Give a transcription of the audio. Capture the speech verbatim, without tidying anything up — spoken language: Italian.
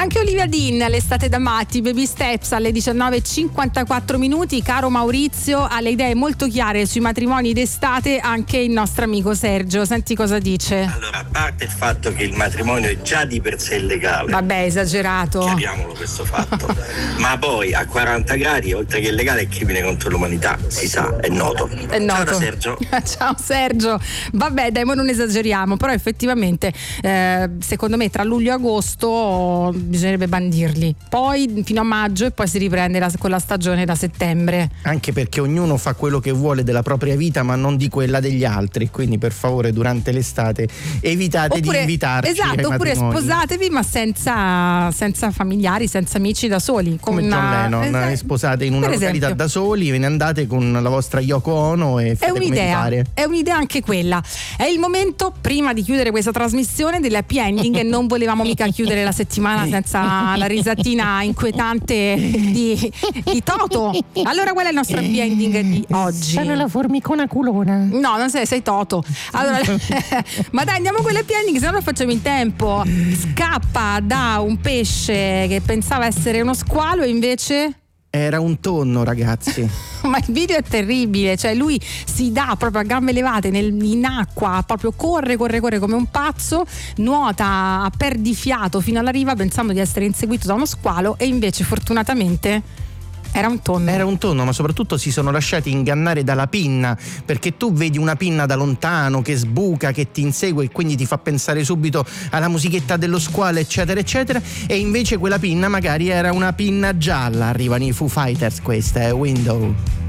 Anche Olivia Dean, l'estate da matti, Baby Steps alle diciannove e cinquantaquattro minuti. Caro Maurizio, ha le idee molto chiare sui matrimoni d'estate anche il nostro amico Sergio. Senti cosa dice. Allora, a parte il fatto che il matrimonio è già di per sé illegale. Vabbè, esagerato. Chiariamolo questo fatto. Ma poi a quaranta gradi, oltre che illegale, è crimine contro l'umanità. Si sa, è noto. È noto. Ciao da Sergio. Ciao Sergio. Vabbè, dai, ma non esageriamo. Però effettivamente, eh, secondo me, tra luglio e agosto bisognerebbe bandirli. Poi fino a maggio e poi si riprende la, con la stagione da settembre. Anche perché ognuno fa quello che vuole della propria vita, ma non di quella degli altri. Quindi per favore durante l'estate evitate oppure, di invitarci. Esatto, oppure matrimoni. sposatevi ma senza, senza familiari, senza amici, da soli. Come una, John Lennon, esatto, vi sposate in una per località esempio. da soli, ve ne andate con la vostra Yoko Ono e fate È come vi un'idea, pare. è un'idea anche quella. È il momento, prima di chiudere questa trasmissione, dell'happy ending, e non volevamo mica chiudere la settimana senza la risatina inquietante di, di Toto. Allora qual è il nostro happy ending di oggi? Sono la formicona culona. No, non sei, sei Toto. Allora, ma dai, andiamo con l'happy ending, se no lo facciamo in tempo. Scappa da un pesce che pensava essere uno squalo e invece... Era un tonno, ragazzi. Ma il video è terribile, cioè lui si dà proprio a gambe levate nel, in acqua, proprio corre, corre, corre come un pazzo, nuota a perdifiato fino alla riva pensando di essere inseguito da uno squalo e invece fortunatamente era un tonno. Era un tonno, ma soprattutto si sono lasciati ingannare dalla pinna, perché tu vedi una pinna da lontano che sbuca, che ti insegue e quindi ti fa pensare subito alla musichetta dello squalo, eccetera eccetera, e invece quella pinna magari era una pinna gialla. Arrivano i Foo Fighters, questa è Window.